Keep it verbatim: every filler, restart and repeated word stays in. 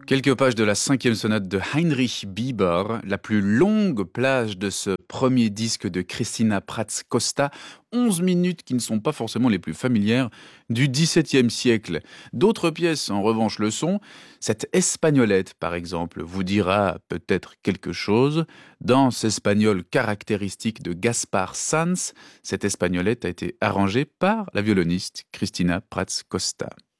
Quelques pages de la cinquième sonate de Heinrich Bieber, la plus longue plage de ce premier disque de Cristina Prats Costa, onze minutes qui ne sont pas forcément les plus familières du dix-septième siècle. D'autres pièces, en revanche, le sont. Cette espagnolette, par exemple, vous dira peut-être quelque chose. Danse espagnole caractéristique de Gaspar Sanz, cette espagnolette a été arrangée par la violoniste Cristina Prats Costa.